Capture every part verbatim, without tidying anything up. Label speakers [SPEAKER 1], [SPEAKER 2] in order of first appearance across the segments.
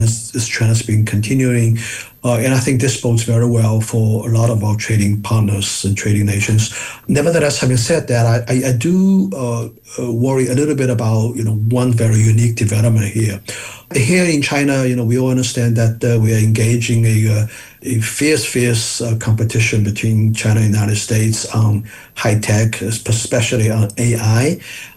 [SPEAKER 1] This, this trend has been continuing, uh, and I think this bodes very well for a lot of our trading partners and trading nations. Nevertheless, having said that, I, I, I do uh, uh, worry a little bit about you know one very unique development here. Here in China, you know, we all understand that uh, we are engaging a, uh, a fierce, fierce uh, competition between China and the United States on high tech, especially on A I,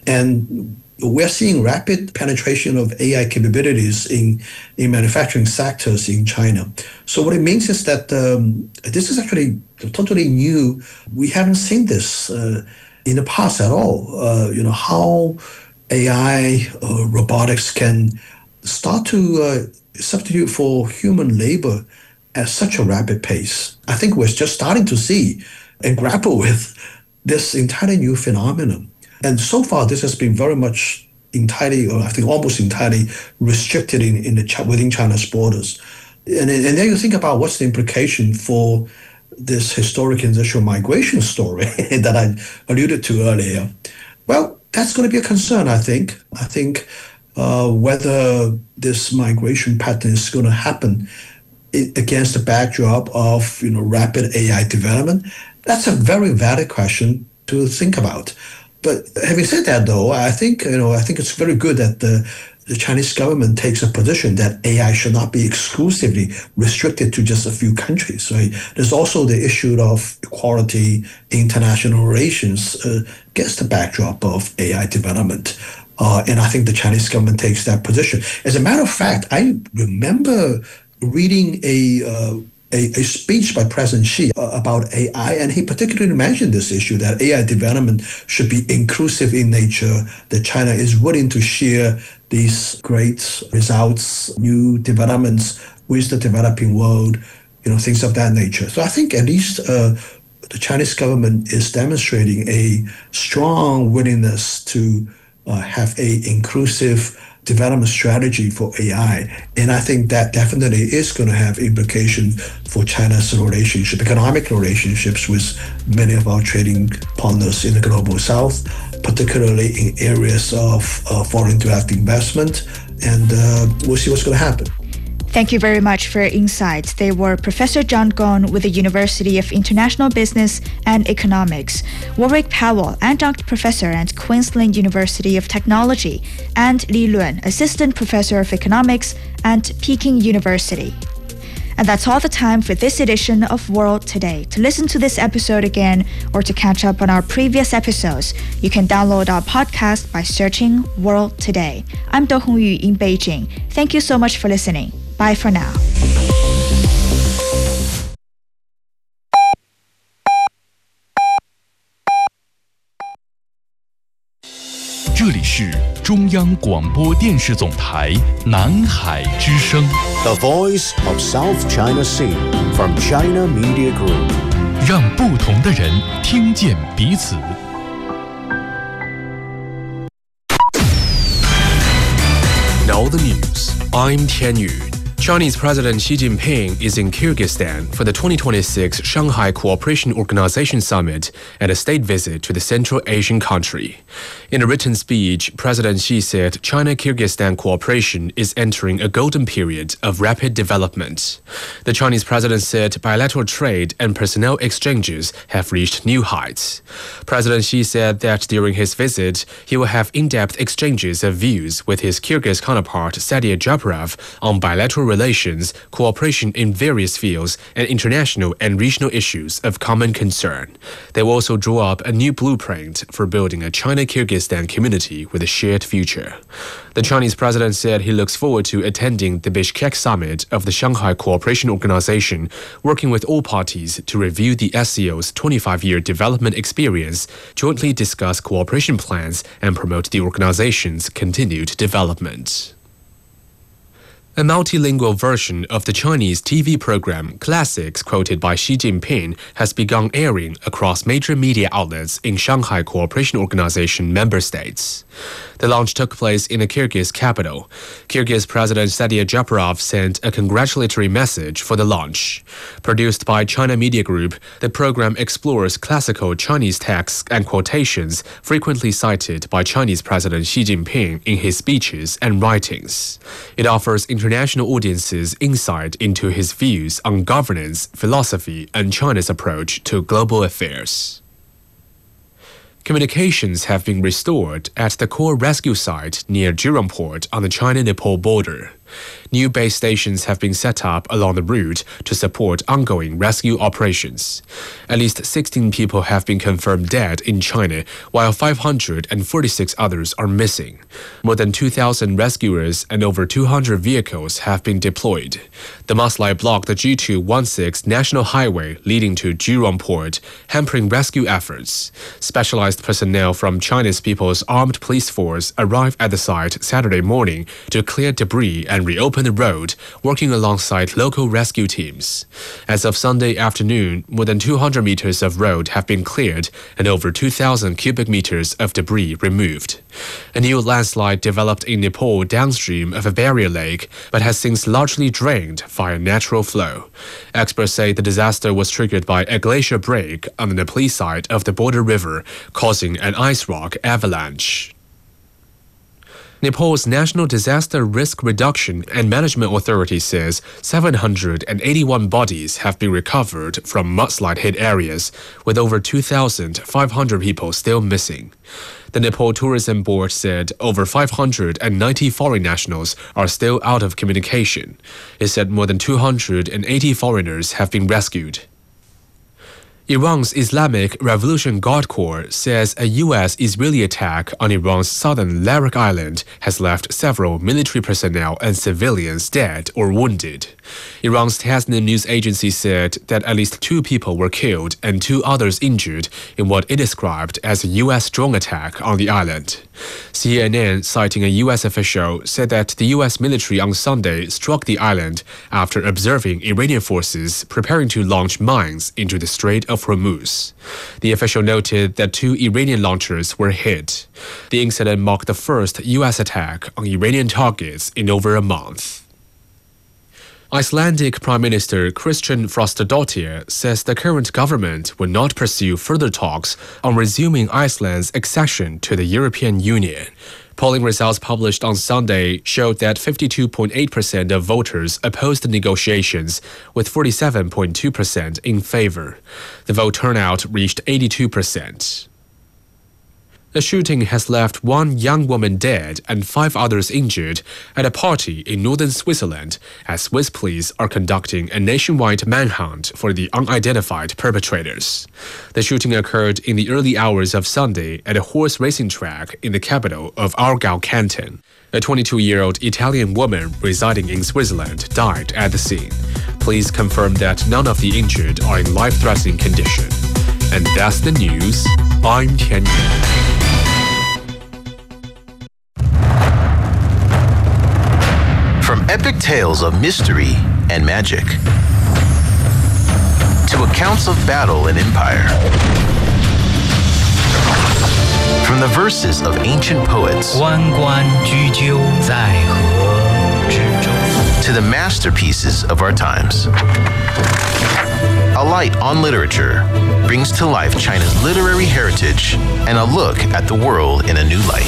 [SPEAKER 1] and we're seeing rapid penetration of A I capabilities in, in manufacturing sectors in China. So what it means is that um, this is actually totally new. We haven't seen this uh, in the past at all. Uh, you know, how A I, uh, robotics can start to uh, substitute for human labor at such a rapid pace. I think we're just starting to see and grapple with this entirely new phenomenon. And so far, this has been very much entirely, or I think almost entirely, restricted in, in the within China's borders. And, and then you think about what's the implication for this historic industrial migration story that I alluded to earlier. Well, that's going to be a concern, I think. I think uh, whether this migration pattern is going to happen against the backdrop of you know rapid A I development, that's a very valid question to think about. But having said that, though, I think you know I think it's very good that the, the Chinese government takes a position that A I should not be exclusively restricted to just a few countries. Right? There's also the issue of equality, international relations uh, against the backdrop of A I development. Uh, and I think the Chinese government takes that position. As a matter of fact, I remember reading a uh, A, a speech by President Xi uh, about A I, and he particularly mentioned this issue that A I development should be inclusive in nature, that China is willing to share these great results, new developments with the developing world, you know, things of that nature. So I think at least uh, the Chinese government is demonstrating a strong willingness to uh, have a inclusive development strategy for A I. And I think that definitely is going to have implications for China's relationship, economic relationships with many of our trading partners in the global south, particularly in areas of uh, foreign direct investment. And uh, we'll see what's going to happen.
[SPEAKER 2] Thank you very much for your insights. They were Professor John Gong with the University of International Business and Economics, Warwick Powell, Adjunct Professor at Queensland University of Technology, and Li Luan, Assistant Professor of Economics at Peking University. And that's all the time for this edition of World Today. To listen to this episode again or to catch up on our previous episodes, you can download our podcast by searching World Today. I'm Do Hongyu in Beijing. Thank you so much for listening. Bye for now.
[SPEAKER 3] 这里是中央广播电视总台南海之声
[SPEAKER 4] The Voice of South China Sea from China Media Group
[SPEAKER 3] 让不同的人听见彼此
[SPEAKER 5] Now the news. I'm Tian Yu. Chinese President Xi Jinping is in Kyrgyzstan for the twenty twenty-six Shanghai Cooperation Organization Summit and a state visit to the Central Asian country. In a written speech, President Xi said China-Kyrgyzstan cooperation is entering a golden period of rapid development. The Chinese president said bilateral trade and personnel exchanges have reached new heights. President Xi said that during his visit, he will have in-depth exchanges of views with his Kyrgyz counterpart Sadia Japarov on bilateral relations, cooperation in various fields, and international and regional issues of common concern. They will also draw up a new blueprint for building a China-Kyrgyzstan community with a shared future. The Chinese president said he looks forward to attending the Bishkek summit of the Shanghai Cooperation Organization, working with all parties to review the S C O's twenty-five-year development experience, jointly discuss cooperation plans, and promote the organization's continued development. A multilingual version of the Chinese T V program Classics quoted by Xi Jinping has begun airing across major media outlets in Shanghai Cooperation Organization member states. The launch took place in the Kyrgyz capital. Kyrgyz President Sadia Japarov sent a congratulatory message for the launch. Produced by China Media Group, the program explores classical Chinese texts and quotations frequently cited by Chinese President Xi Jinping in his speeches and writings. It offers international audiences insight into his views on governance, philosophy, and China's approach to global affairs. Communications have been restored at the core rescue site near Jurong Port on the China-Nepal border. New base stations have been set up along the route to support ongoing rescue operations. At least sixteen people have been confirmed dead in China, while five hundred forty-six others are missing. More than two thousand rescuers and over two hundred vehicles have been deployed. The mudslide blocked the G two sixteen national highway leading to Jurong Port, hampering rescue efforts. Specialized personnel from China's People's Armed Police Force arrived at the site Saturday morning to clear debris and reopen the road, working alongside local rescue teams. As of Sunday afternoon, more than two hundred meters of road have been cleared and over two thousand cubic meters of debris removed. A new landslide developed in Nepal downstream of a barrier lake, but has since largely drained via natural flow. Experts say the disaster was triggered by a glacier break on the Nepalese side of the border river, causing an ice rock avalanche. Nepal's National Disaster Risk Reduction and Management Authority says seven hundred eighty-one bodies have been recovered from mudslide-hit areas, with over two thousand five hundred people still missing. The Nepal Tourism Board said over five hundred ninety foreign nationals are still out of communication. It said more than two hundred eighty foreigners have been rescued. Iran's Islamic Revolution Guard Corps says a U S-Israeli attack on Iran's southern Larak Island has left several military personnel and civilians dead or wounded. Iran's Tasnim news agency said that at least two people were killed and two others injured in what it described as a U S drone attack on the island. C N N, citing a U S official, said that the U S military on Sunday struck the island after observing Iranian forces preparing to launch mines into the Strait of Hormuz. The official noted that two Iranian launchers were hit. The incident marked the first U S attack on Iranian targets in over a month. Icelandic Prime Minister Kristian Frostadóttir says the current government will not pursue further talks on resuming Iceland's accession to the European Union. Polling results published on Sunday showed that fifty-two point eight percent of voters opposed the negotiations, with forty-seven point two percent in favor. The vote turnout reached eighty-two percent. The shooting has left one young woman dead and five others injured at a party in northern Switzerland as Swiss police are conducting a nationwide manhunt for the unidentified perpetrators. The shooting occurred in the early hours of Sunday at a horse racing track in the capital of Aargau Canton. A twenty-two-year-old Italian woman residing in Switzerland died at the scene. Police confirmed that none of the injured are in life-threatening condition. And that's the news. I'm Tian Yu.
[SPEAKER 6] From epic tales of mystery and magic to accounts of battle and empire, from the verses of ancient poets
[SPEAKER 7] 万观雎鸠，在河之洲
[SPEAKER 6] to the masterpieces of our times. A Light on Literature brings to life China's literary heritage and a look at the world in a new light.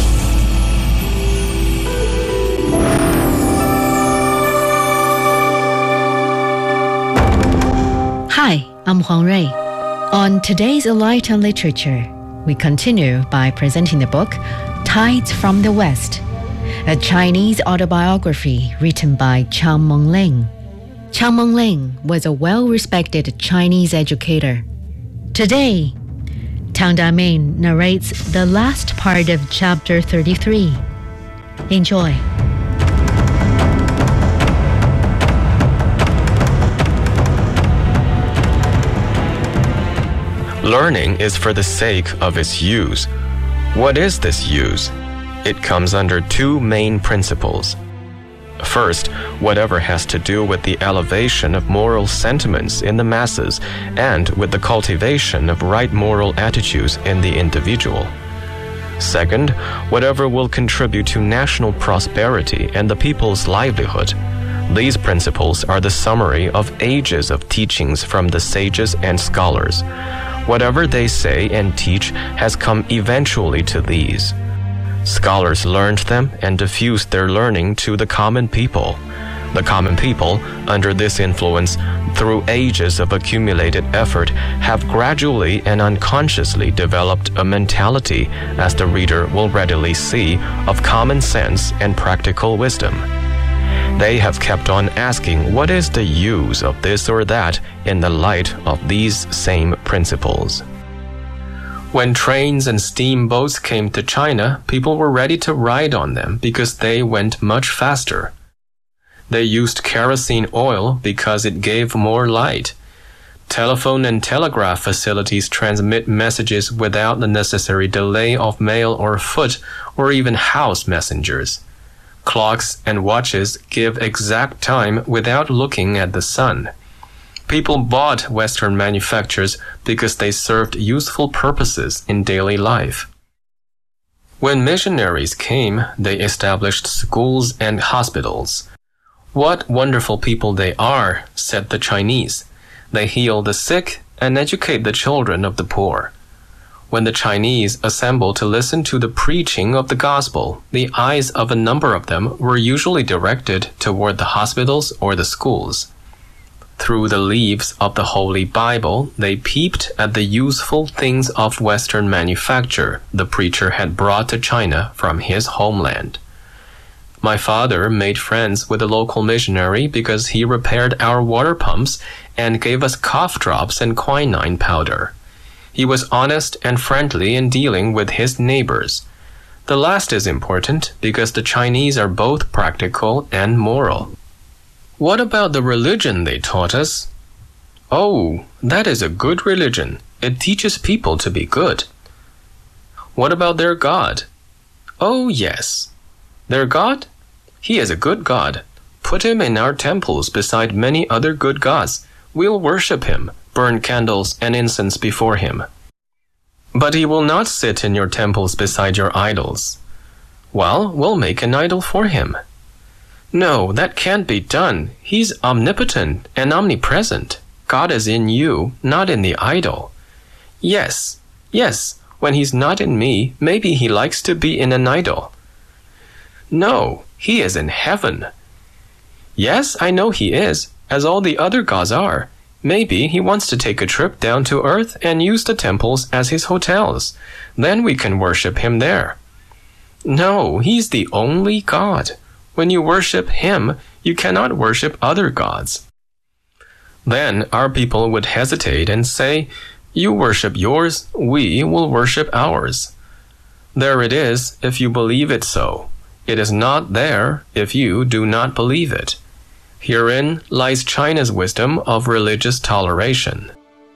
[SPEAKER 8] Hi, I'm Huang Rui. On today's A Light on Literature, we continue by presenting the book Tides from the West, a Chinese autobiography written by Chang Mengling. Chang Mengling was a well-respected Chinese educator. Today, Tang Damin narrates the last part of chapter thirty-three. Enjoy.
[SPEAKER 9] Learning is for the sake of its use. What is this use? It comes under two main principles. First, whatever has to do with the elevation of moral sentiments in the masses and with the cultivation of right moral attitudes in the individual. Second, whatever will contribute to national prosperity and the people's livelihood. These principles are the summary of ages of teachings from the sages and scholars. Whatever they say and teach has come eventually to these. Scholars learned them and diffused their learning to the common people. The common people, under this influence, through ages of accumulated effort, have gradually and unconsciously developed a mentality, as the reader will readily see, of common sense and practical wisdom. They have kept on asking what is the use of this or that in the light of these same principles. When trains and steamboats came to China, people were ready to ride on them because they went much faster. They used kerosene oil because it gave more light. Telephone and telegraph facilities transmit messages without the necessary delay of mail or foot or even house messengers. Clocks and watches give exact time without looking at the sun. People bought Western manufactures because they served useful purposes in daily life. When missionaries came, they established schools and hospitals. What wonderful people they are, said the Chinese. They heal the sick and educate the children of the poor. When the Chinese assembled to listen to the preaching of the gospel, the eyes of a number of them were usually directed toward the hospitals or the schools. Through the leaves of the Holy Bible, they peeped at the useful things of Western manufacture the preacher had brought to China from his homeland. My father made friends with a local missionary because he repaired our water pumps and gave us cough drops and quinine powder. He was honest and friendly in dealing with his neighbors. The last is important because the Chinese are both practical and moral. What about the religion they taught us? Oh, that is a good religion. It teaches people to be good. What about their God? Oh, yes. Their God? He is a good God. Put him in our temples beside many other good gods. We'll worship him, burn candles and incense before him. But he will not sit in your temples beside your idols. Well, we'll make an idol for him. No, that can't be done. He's omnipotent and omnipresent. God is in you, not in the idol. Yes, yes, when he's not in me, maybe he likes to be in an idol. No, he is in heaven. Yes, I know he is, as all the other gods are. Maybe he wants to take a trip down to earth and use the temples as his hotels. Then we can worship him there. No, he's the only God. When you worship him, you cannot worship other gods. Then our people would hesitate and say, you worship yours, we will worship ours. There it is, if you believe it so. It is not there if you do not believe it. Herein lies China's wisdom of religious toleration.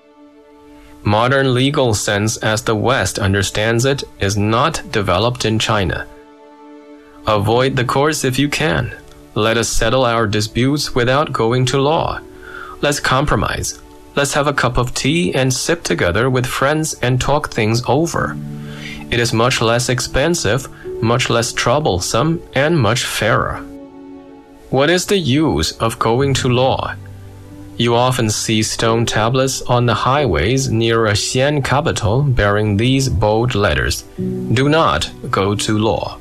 [SPEAKER 9] Modern legal sense as the West understands it is not developed in China. Avoid the courts if you can. Let us settle our disputes without going to law. Let's compromise. Let's have a cup of tea and sip together with friends and talk things over. It is much less expensive, much less troublesome, and much fairer. What is the use of going to law? You often see stone tablets on the highways near a Xian capital bearing these bold letters: Do not go to law.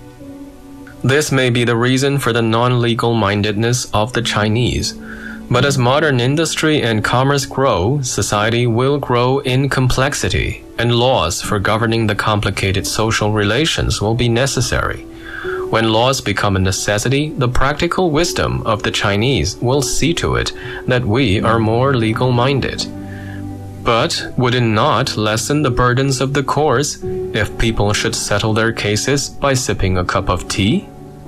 [SPEAKER 9] This may be the reason for the non-legal mindedness of the Chinese. But as modern industry and commerce grow, society will grow in complexity, and laws for governing the complicated social relations will be necessary. When laws become a necessity, the practical wisdom of the Chinese will see to it that we are more legal-minded. But would it not lessen the burdens of the courts if people should settle their cases by sipping a cup of tea?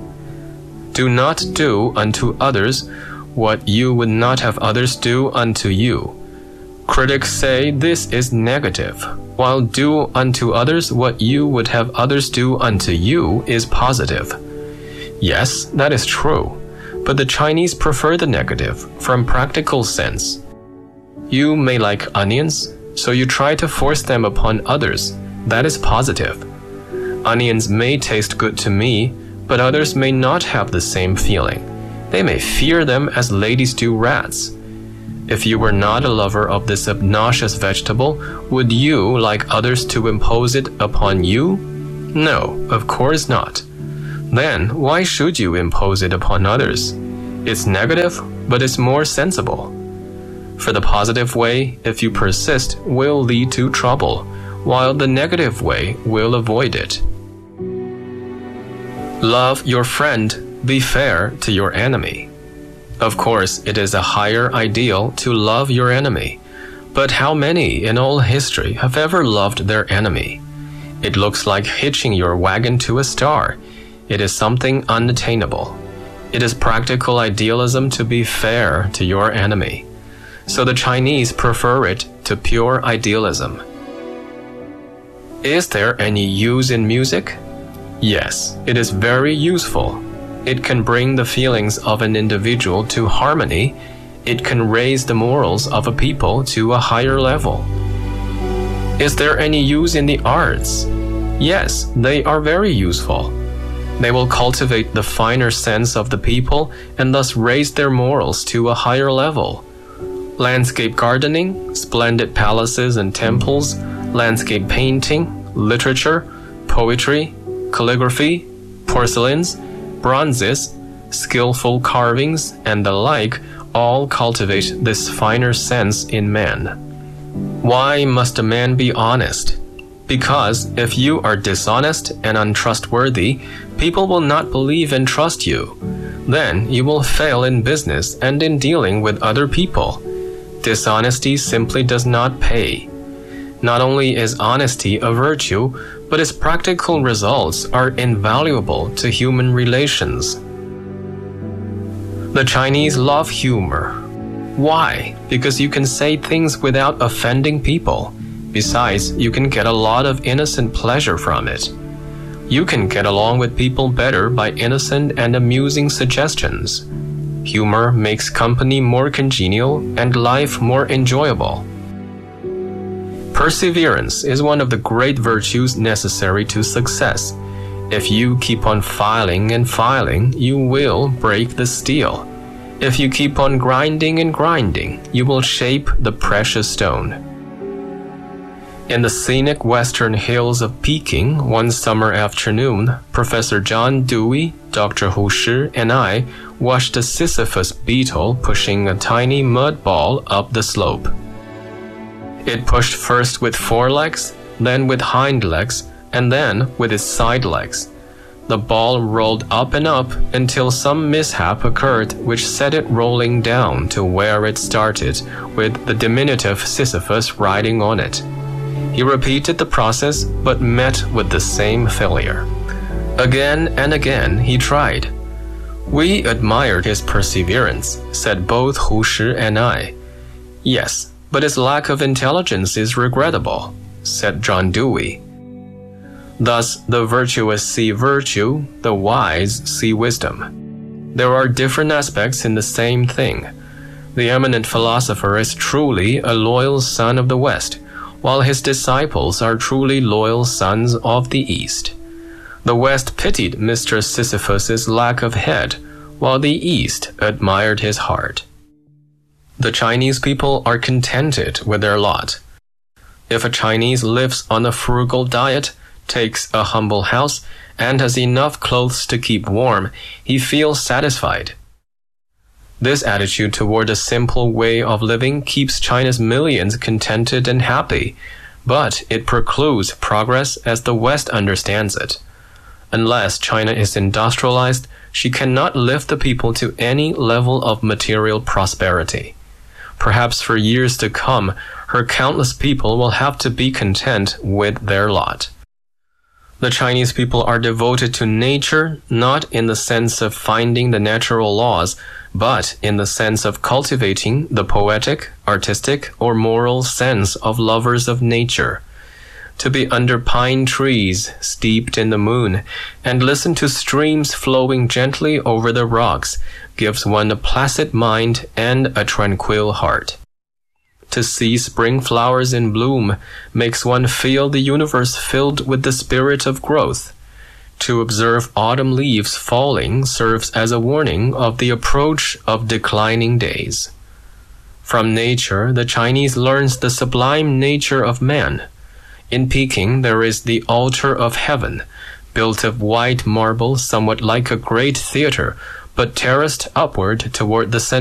[SPEAKER 9] Do not do unto others what you would not have others do unto you. Critics say this is negative, while do unto others what you would have others do unto you is positive. Yes, that is true, but the Chinese prefer the negative from practical sense. You may like onions, so you try to force them upon others. That is positive. Onions may taste good to me, but others may not have the same feeling. They may fear them as ladies do rats. If you were not a lover of this obnoxious vegetable, would you like others to impose it upon you? No, of course not. Then why should you impose it upon others? It's negative, but it's more sensible. For the positive way, if you persist, will lead to trouble, while the negative way will avoid it. Love your friend, be fair to your enemy. Of course, it is a higher ideal to love your enemy. But how many in all history have ever loved their enemy? It looks like hitching your wagon to a star. It is something unattainable. It is practical idealism to be fair to your enemy. So the Chinese prefer it to pure idealism. Is there any use in music? Yes, it is very useful. It can bring the feelings of an individual to harmony. It can raise the morals of a people to a higher level. Is there any use in the arts? Yes, they are very useful. They will cultivate the finer sense of the people and thus raise their morals to a higher level. Landscape gardening, splendid palaces and temples, landscape painting, literature, poetry, calligraphy, porcelains, bronzes, skillful carvings, and the like all cultivate this finer sense in man. Why must a man be honest? Because if you are dishonest and untrustworthy, people will not believe and trust you. Then you will fail in business and in dealing with other people. Dishonesty simply does not pay. Not only is honesty a virtue, but its practical results are invaluable to human relations. The Chinese love humor. Why? Because you can say things without offending people. Besides, you can get a lot of innocent pleasure from it. You can get along with people better by innocent and amusing suggestions. Humor makes company more congenial and life more enjoyable. Perseverance is one of the great virtues necessary to success. If you keep on filing and filing, you will break the steel. If you keep on grinding and grinding, you will shape the precious stone. In the scenic western hills of Peking, one summer afternoon, Professor John Dewey, Doctor Hu Shi, and I watched a Sisyphus beetle pushing a tiny mud ball up the slope. It pushed first with forelegs, then with hind legs, and then with its side legs. The ball rolled up and up until some mishap occurred which set it rolling down to where it started, with the diminutive Sisyphus riding on it. He repeated the process, but met with the same failure. Again and again he tried. We admired his perseverance, said both Hu Shi and I. Yes, but his lack of intelligence is regrettable, said John Dewey. Thus, the virtuous see virtue, the wise see wisdom. There are different aspects in the same thing. The eminent philosopher is truly a loyal son of the West, while his disciples are truly loyal sons of the East. The West pitied Mister Sisyphus's lack of head, while the East admired his heart. The Chinese people are contented with their lot. If a Chinese lives on a frugal diet, takes a humble house, and has enough clothes to keep warm, he feels satisfied. This attitude toward a simple way of living keeps China's millions contented and happy, but it precludes progress as the West understands it. Unless China is industrialized, she cannot lift the people to any level of material prosperity. Perhaps for years to come, her countless people will have to be content with their lot. The Chinese people are devoted to nature, not in the sense of finding the natural laws, but in the sense of cultivating the poetic, artistic, or moral sense of lovers of nature. To be under pine trees, steeped in the moon, and listen to streams flowing gently over the rocks gives one a placid mind and a tranquil heart. To see spring flowers in bloom makes one feel the universe filled with the spirit of growth. To observe autumn leaves falling serves as a warning of the approach of declining days. From nature, the Chinese learns the sublime nature of man. In Peking, there is the altar of heaven, built of white marble, somewhat like a great theater, but terraced upward toward the center.